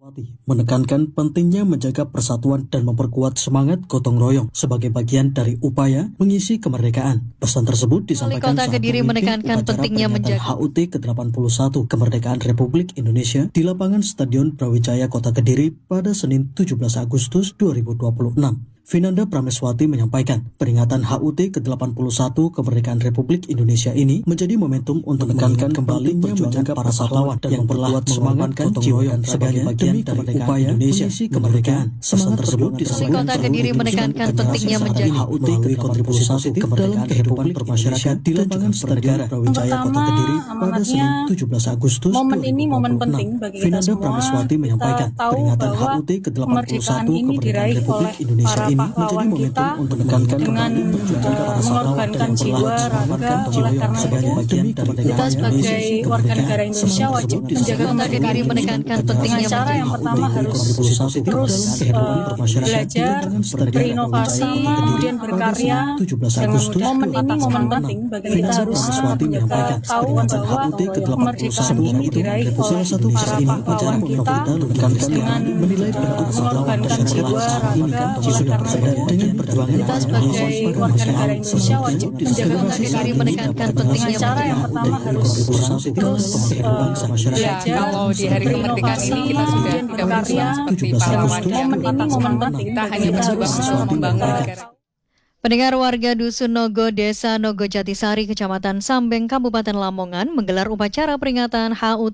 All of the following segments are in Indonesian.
Menekankan pentingnya menjaga persatuan dan memperkuat semangat gotong royong sebagai bagian dari upaya mengisi kemerdekaan. Pesan tersebut disampaikan saat memimpin upacara peringatan HUT ke-81 kemerdekaan Republik Indonesia di lapangan Stadion Brawijaya Kota Kediri pada Senin 17 Agustus 2026. Vinanda Prameswati menyampaikan, peringatan HUT ke-81 kemerdekaan Republik Indonesia ini menjadi momentum untuk menekankan kembali perjuangan para pahlawan yang memperkuat semangat gotong royong sebagai bagian dari upaya Indonesia kemerdekaan. Pesan tersebut disampaikan Kota Kediri menekankan pentingnya menjaga HUT ke-81 kemerdekaan Republik Indonesia di lapangan Stadion Brawijaya Kota Kediri pada Senin 17 Agustus 2026. Momen ini momen penting bagi kita Vinanda semua. Prameswati menyampaikan, peringatan HUT ke-81 kemerdekaan Republik Indonesia ini menjadi momentum untuk menekankan kembali perjuangan para pahlawan dan jiwa, raga, oleh karena sebagai bagian dari kita sebagai warga negara Indonesia wajib menjaga Kota Kediri menekankan pentingnya cara yang pertama harus terus belajar, berinovasi, kemudian berkarya. Momen ini momen penting bagi kita harus menjaga tahu bahwa kemerdekaan ini diraih oleh para pahlawan kita dengan mengorbankan jiwa, raga, oleh karena kita sebagai warga negara Indonesia wajib menjaga Kota Kediri menekankan pentingnya cara yang pertama harus terus belajar. Kalau di hari kemerdekaan ini kita sudah tidak berjuang seperti pahlawan yang momen penting kita hanya berjuang untuk membangun negara. Pendengar, warga Dusun Nogo, Desa Nogo Jatisari, Kecamatan Sambeng, Kabupaten Lamongan menggelar upacara peringatan HUT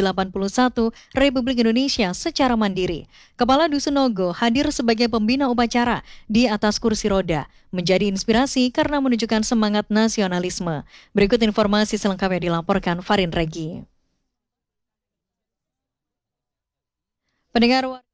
ke-81 Republik Indonesia secara mandiri. Kepala Dusun Nogo hadir sebagai pembina upacara di atas kursi roda, menjadi inspirasi karena menunjukkan semangat nasionalisme. Berikut informasi selengkapnya dilaporkan Farin Regi. Pendengar